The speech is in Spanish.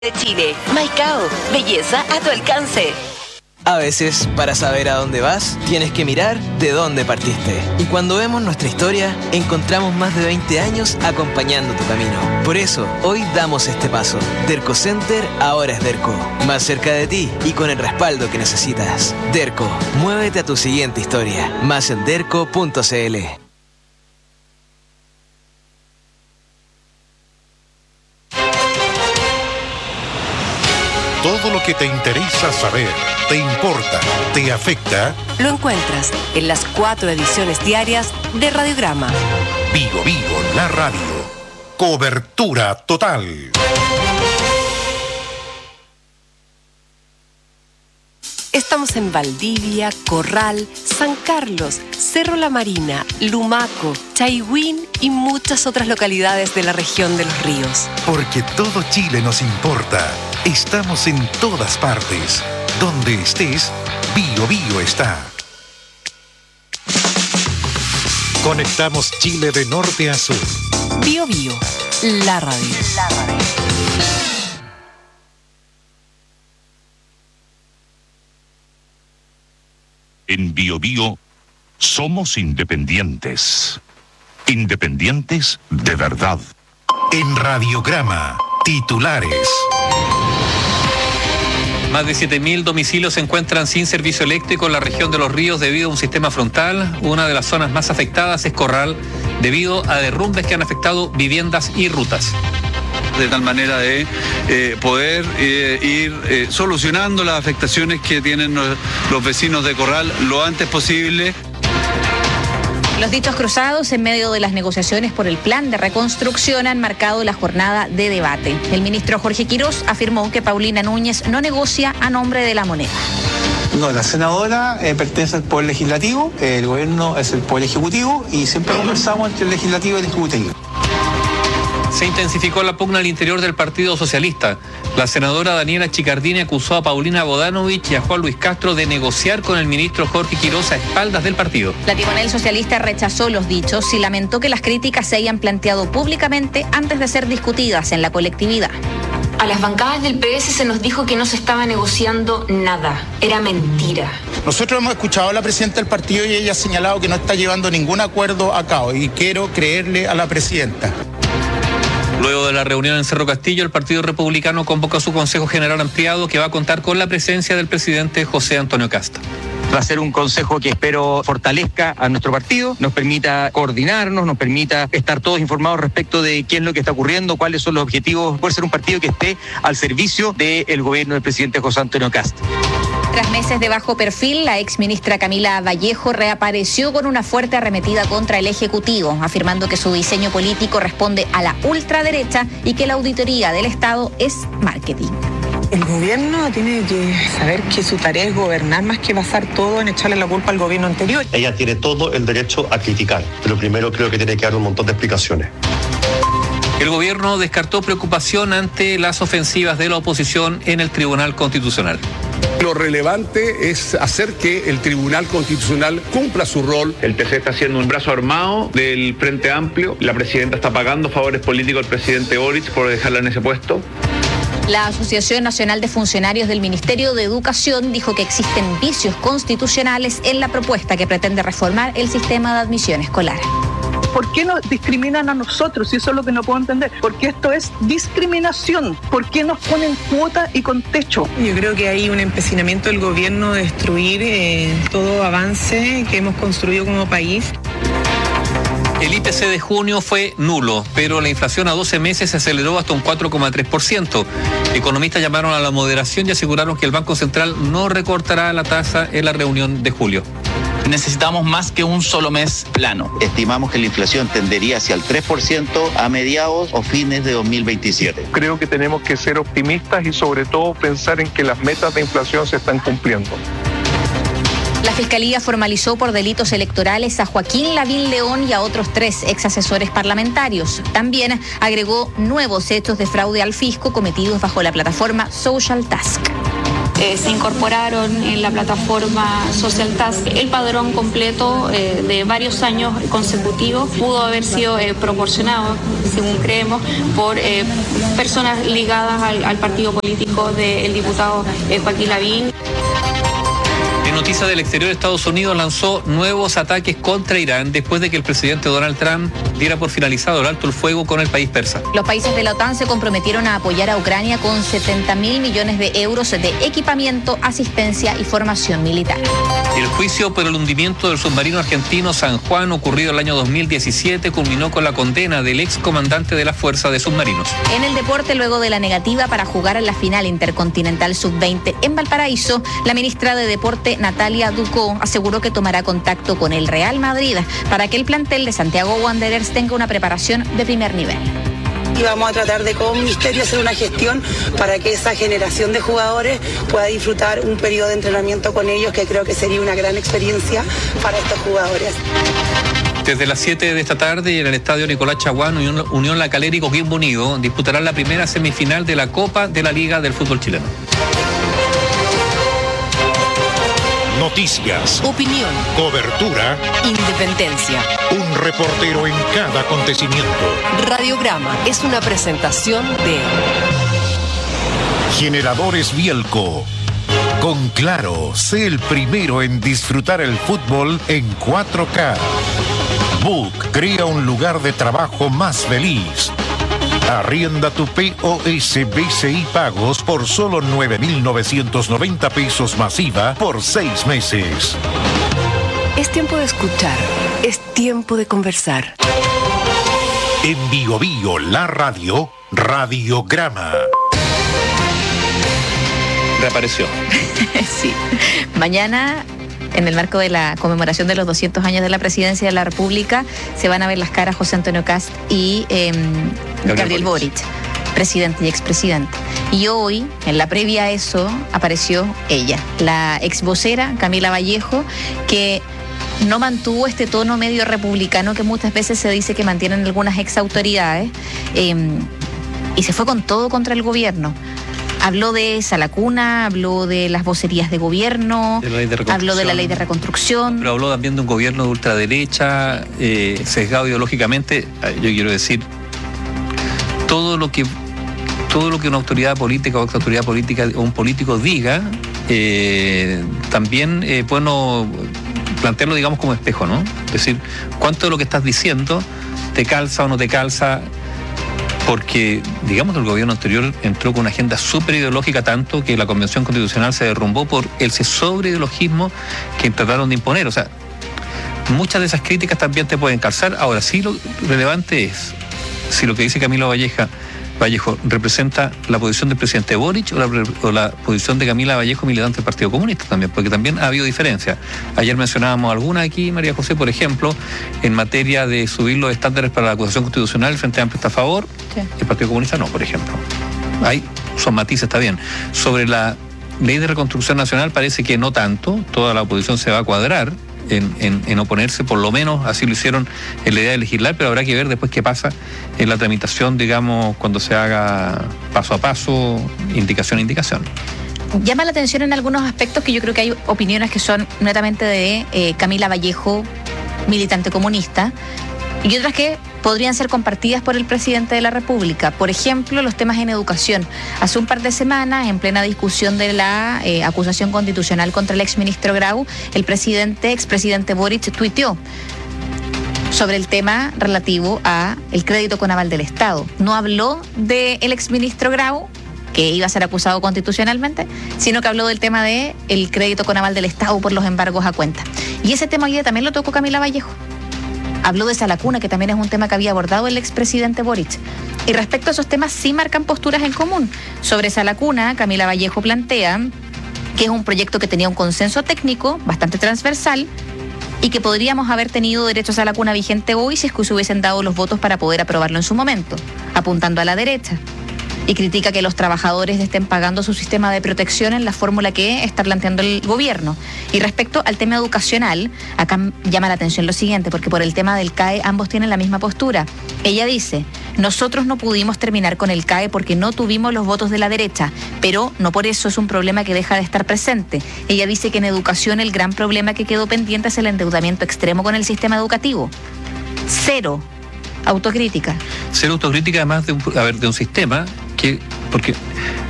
de Chile. Maicao, belleza a tu alcance. A veces, para saber a dónde vas, tienes que mirar de dónde partiste. Y cuando vemos nuestra historia, encontramos más de 20 años acompañando tu camino. Por eso, hoy damos este paso. Derco Center ahora es Derco. Más cerca de ti y con el respaldo que necesitas. Derco, muévete a tu siguiente historia. Más en derco.cl. Todo lo que te interesa saber, te importa, te afecta, Lo encuentras en las 4 ediciones diarias de Radiograma. Vigo Vigo, la radio. Cobertura total. Estamos en Valdivia, Corral, San Carlos, Cerro La Marina, Lumaco, Chaihuín y muchas otras localidades de la región de los ríos. Porque todo Chile nos importa. Estamos en todas partes. Donde estés, Vigo Vigo está. Conectamos Chile de norte a sur. Bio Bio, la radio. En Bio Bio somos independientes. Independientes de verdad. En Radiograma, titulares. Más de 7.000 domicilios se encuentran sin servicio eléctrico en la región de Los Ríos debido a un sistema frontal. Una de las zonas más afectadas es Corral, debido a derrumbes que han afectado viviendas y rutas. De tal manera de poder ir solucionando las afectaciones que tienen los vecinos de Corral lo antes posible. Los dichos cruzados en medio de las negociaciones por el plan de reconstrucción han marcado la jornada de debate. El ministro Jorge Quirós afirmó que Paulina Núñez no negocia a nombre de la moneda. No, la senadora pertenece al Poder Legislativo, el gobierno es el Poder Ejecutivo y siempre conversamos entre el Legislativo y el Ejecutivo. Se intensificó la pugna al interior del Partido Socialista. La senadora Daniela Chicardini acusó a Paulina Bodanovich y a Juan Luis Castro de negociar con el ministro Jorge Quirós a espaldas del partido. La timonel socialista rechazó los dichos y lamentó que las críticas se hayan planteado públicamente antes de ser discutidas en la colectividad. A las bancadas del PS se nos dijo que no se estaba negociando nada. Era mentira. Nosotros hemos escuchado a la presidenta del partido y ella ha señalado que no está llevando ningún acuerdo a cabo y quiero creerle a la presidenta. Luego de la reunión en Cerro Castillo, el Partido Republicano convocó a su Consejo General ampliado que va a contar con la presencia del presidente José Antonio Kast. Va a ser un consejo que espero fortalezca a nuestro partido, nos permita coordinarnos, nos permita estar todos informados respecto de qué es lo que está ocurriendo, cuáles son los objetivos. Puede ser un partido que esté al servicio del gobierno del presidente José Antonio Kast. Tras meses de bajo perfil, la exministra Camila Vallejo reapareció con una fuerte arremetida contra el Ejecutivo, afirmando que su diseño político responde a la ultraderecha y que la auditoría del Estado es marketing. El gobierno tiene que saber que su tarea es gobernar más que basar todo en echarle la culpa al gobierno anterior. Ella tiene todo el derecho a criticar, pero primero creo que tiene que dar un montón de explicaciones. El gobierno descartó preocupación ante las ofensivas de la oposición en el Tribunal Constitucional. Lo relevante es hacer que el Tribunal Constitucional cumpla su rol. El TC está haciendo un brazo armado del Frente Amplio. La presidenta está pagando favores políticos al presidente Boric por dejarla en ese puesto. La Asociación Nacional de Funcionarios del Ministerio de Educación dijo que existen vicios constitucionales en la propuesta que pretende reformar el sistema de admisión escolar. ¿Por qué nos discriminan a nosotros? Y eso es lo que no puedo entender. Porque esto es discriminación. ¿Por qué nos ponen cuota y con techo? Yo creo que hay un empecinamiento del gobierno de destruir todo avance que hemos construido como país. El IPC de junio fue nulo, pero la inflación a 12 meses se aceleró hasta un 4,3%. Economistas llamaron a la moderación y aseguraron que el Banco Central no recortará la tasa en la reunión de julio. Necesitamos más que un solo mes plano. Estimamos que la inflación tendería hacia el 3% a mediados o fines de 2027. Creo que tenemos que ser optimistas y sobre todo pensar en que las metas de inflación se están cumpliendo. La Fiscalía formalizó por delitos electorales a Joaquín Lavín León y a otros 3 exasesores parlamentarios. También agregó nuevos hechos de fraude al fisco cometidos bajo la plataforma Social Task. se incorporaron en la plataforma Social Task. El padrón completo de varios años consecutivos pudo haber sido proporcionado, según creemos, por personas ligadas al partido político del diputado Joaquín Lavín. En noticias del exterior, Estados Unidos lanzó nuevos ataques contra Irán después de que el presidente Donald Trump diera por finalizado el alto el fuego con el país persa. Los países de la OTAN se comprometieron a apoyar a Ucrania con 70.000 millones de euros de equipamiento, asistencia y formación militar. El juicio por el hundimiento del submarino argentino San Juan, ocurrido el año 2017, culminó con la condena del excomandante de la Fuerza de Submarinos. En el deporte, luego de la negativa para jugar en la final intercontinental sub-20 en Valparaíso, la ministra de Deporte, Natalia Ducó, aseguró que tomará contacto con el Real Madrid para que el plantel de Santiago Wanderers tenga una preparación de primer nivel. Y vamos a tratar de con Ministerio hacer una gestión para que esa generación de jugadores pueda disfrutar un periodo de entrenamiento con ellos, que creo que sería una gran experiencia para estos jugadores. Desde las 7 de esta tarde en el estadio Nicolás Chaguán, Unión La Calera y Coquimbo Unido disputarán la primera semifinal de la Copa de la Liga del Fútbol Chileno. Noticias, opinión, cobertura, independencia. Un reportero en cada acontecimiento. Radiograma es una presentación de Generadores Bielco. Con Claro, sé el primero en disfrutar el fútbol en 4K. Book crea un lugar de trabajo más feliz. Arrienda tu POS BCI Pagos por solo 9.990 pesos masiva por 6 meses. Es tiempo de escuchar, es tiempo de conversar. En Bio Bio, la radio, Radiograma. Reapareció. Sí. Mañana, en el marco de la conmemoración de los 200 años de la presidencia de la República, se van a ver las caras José Antonio Kast y Gabriel Boric, presidente y expresidente. Y hoy, en la previa a eso, apareció ella, la ex vocera Camila Vallejo, que no mantuvo este tono medio republicano que muchas veces se dice que mantienen algunas ex autoridades, y se fue con todo contra el gobierno. Habló de Salacuna, habló de las vocerías de gobierno, habló de la ley de reconstrucción. Pero habló también de un gobierno de ultraderecha, sesgado ideológicamente. Yo quiero decir, todo lo que una autoridad política o exautoridad política o un político diga, también bueno, plantearlo, digamos, como espejo, ¿no? Es decir, cuánto de lo que estás diciendo te calza o no te calza. Porque, digamos, que el gobierno anterior entró con una agenda súper ideológica, tanto que la Convención Constitucional se derrumbó por ese sobreideologismo que trataron de imponer. O sea, muchas de esas críticas también te pueden calzar. Ahora, sí, lo relevante es si lo que dice Camilo Vallejo representa la posición del presidente Boric o la posición de Camila Vallejo, militante del Partido Comunista también, porque también ha habido diferencias. Ayer mencionábamos alguna aquí, María José, por ejemplo, en materia de subir los estándares para la acusación constitucional, el Frente Amplio está a favor, sí. El Partido Comunista no, por ejemplo. Ahí son matices, está bien. Sobre la ley de reconstrucción nacional parece que no tanto, toda la oposición se va a cuadrar en oponerse, por lo menos así lo hicieron en la idea de legislar, pero habrá que ver después qué pasa en la tramitación, digamos, cuando se haga paso a paso, indicación a indicación. Llama la atención en algunos aspectos que yo creo que hay opiniones que son netamente de Camila Vallejo, militante comunista, y otras que podrían ser compartidas por el presidente de la República. Por ejemplo, los temas en educación. Hace un par de semanas, en plena discusión de la acusación constitucional contra el exministro Grau, el expresidente Boric tuiteó sobre el tema relativo a el crédito con aval del Estado. No habló del exministro Grau, que iba a ser acusado constitucionalmente, sino que habló del tema de el crédito con aval del Estado por los embargos a cuenta. Y ese tema hoy día también lo tocó Camila Vallejo. Habló de Salacuna, que también es un tema que había abordado el expresidente Boric. Y respecto a esos temas sí marcan posturas en común. Sobre Salacuna, Camila Vallejo plantea que es un proyecto que tenía un consenso técnico bastante transversal y que podríamos haber tenido derechos a la cuna vigente hoy si es que se hubiesen dado los votos para poder aprobarlo en su momento, apuntando a la derecha. y critica que los trabajadores estén pagando su sistema de protección en la fórmula que está planteando el gobierno. Y respecto al tema educacional, acá llama la atención lo siguiente, porque por el tema del CAE ambos tienen la misma postura. Ella dice: nosotros no pudimos terminar con el CAE porque no tuvimos los votos de la derecha, pero no por eso es un problema que deja de estar presente. Ella dice que en educación el gran problema que quedó pendiente es el endeudamiento extremo con el sistema educativo. Cero autocrítica. Cero autocrítica, además de un sistema que, porque